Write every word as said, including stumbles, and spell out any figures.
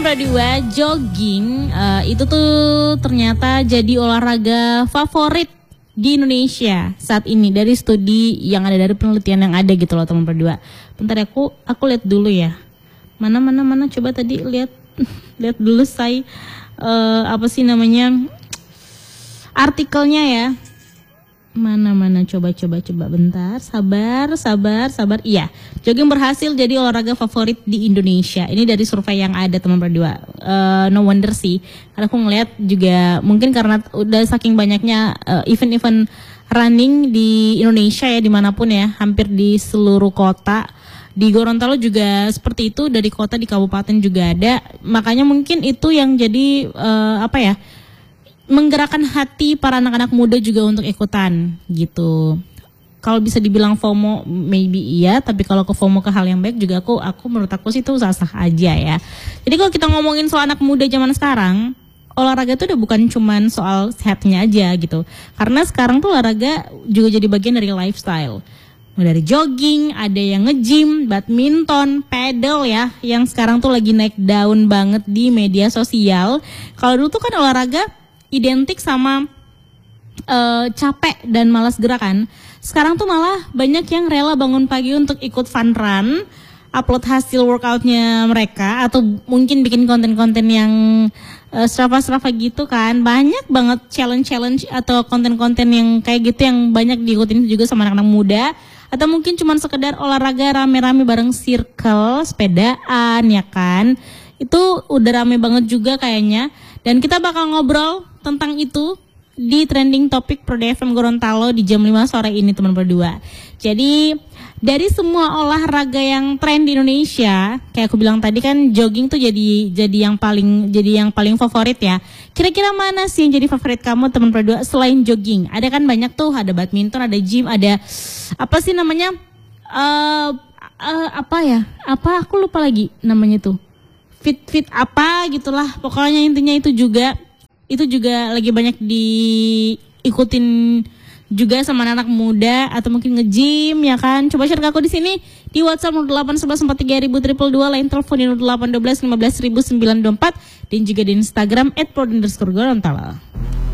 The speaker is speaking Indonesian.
berdua, jogging uh, itu tuh ternyata jadi olahraga favorit di Indonesia saat ini dari studi yang ada, dari penelitian yang ada gitu loh teman berdua. Bentar aku aku lihat dulu ya. Mana mana mana coba tadi lihat lihat dulu saya uh, apa sih namanya artikelnya ya. Mana mana coba coba coba bentar, sabar sabar sabar. Iya, jogging berhasil jadi olahraga favorit di Indonesia. Ini dari survei yang ada teman berdua. Uh, no wonder sih, karena aku ngeliat juga mungkin karena udah saking banyaknya uh, event-event running di Indonesia ya, dimanapun ya, hampir di seluruh kota. Di Gorontalo juga seperti itu, dari kota di kabupaten juga ada. Makanya mungkin itu yang jadi uh, apa ya? menggerakkan hati para anak-anak muda juga untuk ikutan gitu. Kalau bisa dibilang FOMO maybe iya, tapi kalau ke FOMO ke hal yang baik juga aku aku menurut aku sih itu sah-sah aja ya. Jadi kalau kita ngomongin soal anak muda zaman sekarang, olahraga itu udah bukan cuman soal sehatnya aja gitu. Karena sekarang tuh olahraga juga jadi bagian dari lifestyle. Mulai dari jogging, ada yang nge-gym, badminton, pedal ya, yang sekarang tuh lagi naik daun banget di media sosial. Kalau dulu tuh kan olahraga identik sama uh, capek dan malas gerakan. Sekarang tuh malah banyak yang rela bangun pagi untuk ikut fun run, upload hasil workoutnya mereka, atau mungkin bikin konten-konten yang uh, strava-strava gitu kan. Banyak banget challenge-challenge atau konten-konten yang kayak gitu yang banyak diikutin juga sama anak-anak muda. Atau mungkin cuma sekedar olahraga rame-rame bareng circle, sepedaan ya kan. Itu udah rame banget juga kayaknya. Dan kita bakal ngobrol tentang itu di trending topik Pro D F M Gorontalo di jam lima sore ini teman berdua. Jadi dari semua olahraga yang tren di Indonesia, kayak aku bilang tadi kan jogging tuh jadi jadi yang paling jadi yang paling favorit ya. Kira-kira mana sih yang jadi favorit kamu teman berdua selain jogging? Ada kan banyak tuh, ada badminton, ada gym, ada apa sih namanya? Uh, uh, apa ya? Apa aku lupa lagi namanya tuh. Fit-fit apa gitulah, pokoknya intinya itu juga itu juga lagi banyak diikutin juga sama anak muda atau mungkin nge-gym ya kan. Coba share ke aku di sini di WhatsApp nol delapan satu satu empat tiga nol nol nol dua, lain telepon di nol delapan satu dua lima belas seribu sembilan puluh empat dan juga di Instagram et pro underscore Gorontalo.